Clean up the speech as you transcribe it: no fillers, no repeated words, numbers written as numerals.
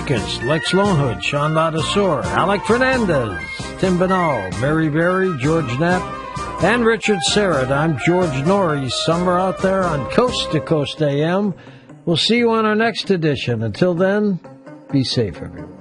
Tompkins, Lex Lonehood, Sean Ladasor, Alec Fernandez, Tim Banal, Mary Berry, George Knapp, and Richard Serrett. I'm George Norrie. Summer out there on Coast to Coast AM. We'll see you on our next edition. Until then, be safe, everyone.